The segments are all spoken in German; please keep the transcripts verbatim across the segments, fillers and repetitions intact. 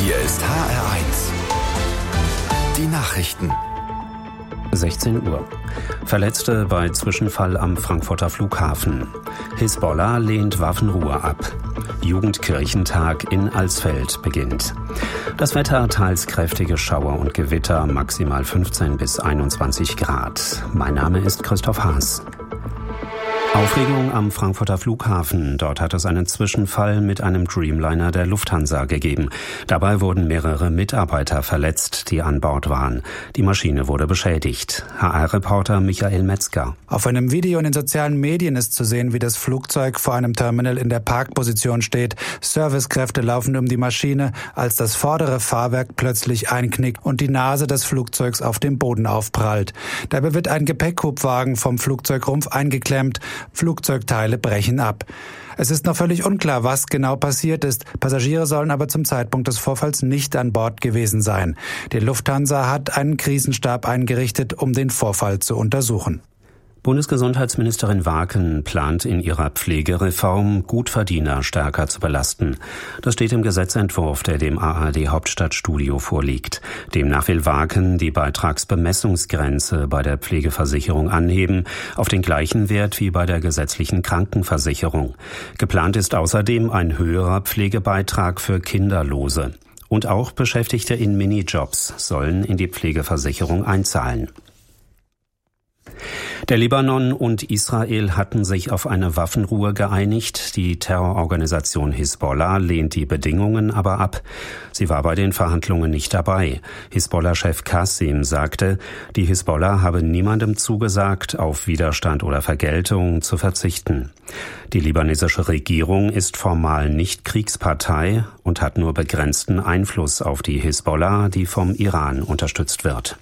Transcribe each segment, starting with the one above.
Hier ist H R eins. Die Nachrichten. sechzehn Uhr. Verletzte bei Zwischenfall am Frankfurter Flughafen. Hisbollah lehnt Waffenruhe ab. Jugendkirchentag in Alsfeld beginnt. Das Wetter teils kräftige Schauer und Gewitter, maximal fünfzehn bis einundzwanzig Grad. Mein Name ist Christoph Haas. Aufregung am Frankfurter Flughafen. Dort hat es einen Zwischenfall mit einem Dreamliner der Lufthansa gegeben. Dabei wurden mehrere Mitarbeiter verletzt, die an Bord waren. Die Maschine wurde beschädigt. H R-Reporter Michael Metzger. Auf einem Video in den sozialen Medien ist zu sehen, wie das Flugzeug vor einem Terminal in der Parkposition steht. Servicekräfte laufen um die Maschine, als das vordere Fahrwerk plötzlich einknickt und die Nase des Flugzeugs auf dem Boden aufprallt. Dabei wird ein Gepäckhubwagen vom Flugzeugrumpf eingeklemmt. Flugzeugteile brechen ab. Es ist noch völlig unklar, was genau passiert ist. Passagiere sollen aber zum Zeitpunkt des Vorfalls nicht an Bord gewesen sein. Die Lufthansa hat einen Krisenstab eingerichtet, um den Vorfall zu untersuchen. Bundesgesundheitsministerin Waken plant in ihrer Pflegereform, Gutverdiener stärker zu belasten. Das steht im Gesetzentwurf, der dem A R D-Hauptstadtstudio vorliegt. Demnach will Waken die Beitragsbemessungsgrenze bei der Pflegeversicherung anheben, auf den gleichen Wert wie bei der gesetzlichen Krankenversicherung. Geplant ist außerdem ein höherer Pflegebeitrag für Kinderlose. Und auch Beschäftigte in Minijobs sollen in die Pflegeversicherung einzahlen. Der Libanon und Israel hatten sich auf eine Waffenruhe geeinigt. Die Terrororganisation Hisbollah lehnt die Bedingungen aber ab. Sie war bei den Verhandlungen nicht dabei. Hisbollah-Chef Qassim sagte, die Hisbollah habe niemandem zugesagt, auf Widerstand oder Vergeltung zu verzichten. Die libanesische Regierung ist formal nicht Kriegspartei und hat nur begrenzten Einfluss auf die Hisbollah, die vom Iran unterstützt wird.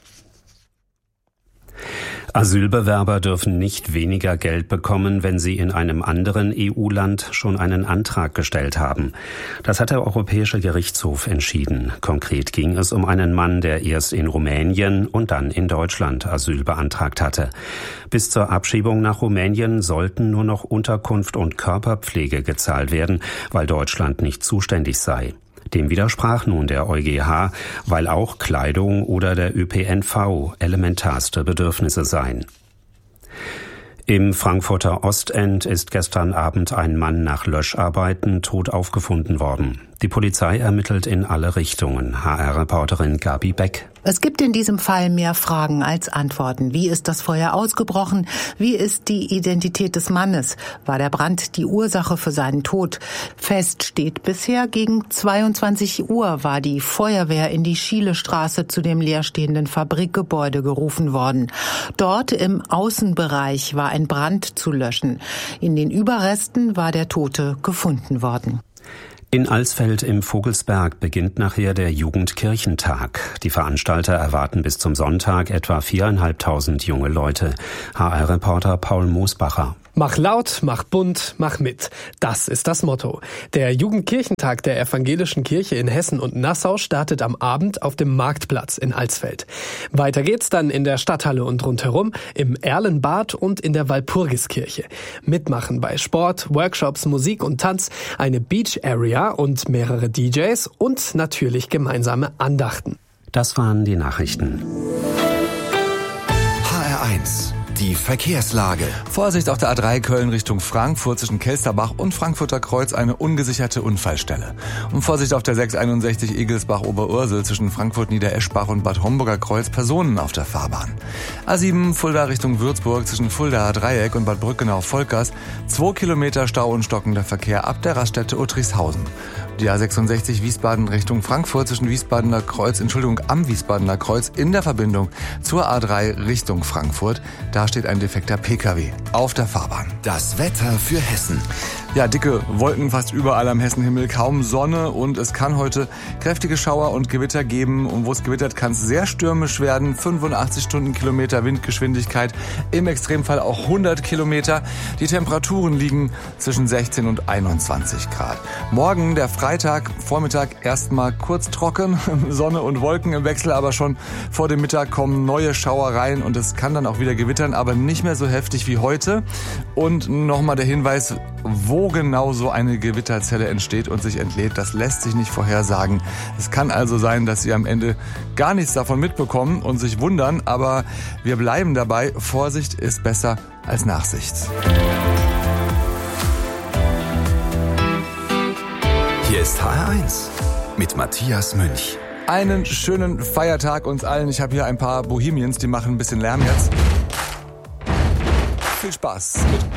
Asylbewerber dürfen nicht weniger Geld bekommen, wenn sie in einem anderen E U-Land schon einen Antrag gestellt haben. Das hat der Europäische Gerichtshof entschieden. Konkret ging es um einen Mann, der erst in Rumänien und dann in Deutschland Asyl beantragt hatte. Bis zur Abschiebung nach Rumänien sollten nur noch Unterkunft und Körperpflege gezahlt werden, weil Deutschland nicht zuständig sei. Dem widersprach nun der EuGH, weil auch Kleidung oder der Ö P N V elementarste Bedürfnisse seien. Im Frankfurter Ostend ist gestern Abend ein Mann nach Löscharbeiten tot aufgefunden worden. Die Polizei ermittelt in alle Richtungen. H R-Reporterin Gabi Beck. Es gibt in diesem Fall mehr Fragen als Antworten. Wie ist das Feuer ausgebrochen? Wie ist die Identität des Mannes? War der Brand die Ursache für seinen Tod? Fest steht bisher, gegen zweiundzwanzig Uhr war die Feuerwehr in die Schielestraße zu dem leerstehenden Fabrikgebäude gerufen worden. Dort im Außenbereich war ein Brand zu löschen. In den Überresten war der Tote gefunden worden. In Alsfeld im Vogelsberg beginnt nachher der Jugendkirchentag. Die Veranstalter erwarten bis zum Sonntag etwa viereinhalbtausend junge Leute. H R-Reporter Paul Moosbacher. Mach laut, mach bunt, mach mit. Das ist das Motto. Der Jugendkirchentag der Evangelischen Kirche in Hessen und Nassau startet am Abend auf dem Marktplatz in Alsfeld. Weiter geht's dann in der Stadthalle und rundherum, im Erlenbad und in der Walpurgiskirche. Mitmachen bei Sport, Workshops, Musik und Tanz, eine Beach Area und mehrere D Js und natürlich gemeinsame Andachten. Das waren die Nachrichten. H R eins. Die Verkehrslage. Vorsicht auf der A drei Köln Richtung Frankfurt zwischen Kelsterbach und Frankfurter Kreuz eine ungesicherte Unfallstelle. Und Vorsicht auf der sechs einundsechzig Egelsbach-Oberursel zwischen Frankfurt-Niedereschbach und Bad Homburger Kreuz Personen auf der Fahrbahn. A sieben Fulda Richtung Würzburg zwischen Fuldaer Dreieck und Bad Brückenau-Volkers. Zwei Kilometer Stau und stockender Verkehr ab der Raststätte Uttrichshausen. Die A sechsundsechzig Wiesbaden Richtung Frankfurt zwischen Wiesbadener Kreuz, Entschuldigung, am Wiesbadener Kreuz in der Verbindung zur A drei Richtung Frankfurt. Da steht ein defekter P K W auf der Fahrbahn. Das Wetter für Hessen. Ja, dicke Wolken fast überall am Hessenhimmel, kaum Sonne und es kann heute kräftige Schauer und Gewitter geben. Und wo es gewittert, kann es sehr stürmisch werden. fünfundachtzig Stundenkilometer Windgeschwindigkeit, im Extremfall auch hundert Kilometer. Die Temperaturen liegen zwischen sechzehn und einundzwanzig Grad. Morgen, der Freitag, Vormittag erstmal kurz trocken, Sonne und Wolken im Wechsel, aber schon vor dem Mittag kommen neue Schauer rein und es kann dann auch wieder gewittern, aber nicht mehr so heftig wie heute. Und nochmal der Hinweis, wo genau so eine Gewitterzelle entsteht und sich entlädt, das lässt sich nicht vorhersagen. Es kann also sein, dass Sie am Ende gar nichts davon mitbekommen und sich wundern, aber wir bleiben dabei, Vorsicht ist besser als Nachsicht. Hier ist H R eins mit Matthias Münch. Einen schönen Feiertag uns allen. Ich habe hier ein paar Bohemians, die machen ein bisschen Lärm jetzt. Viel Spaß mit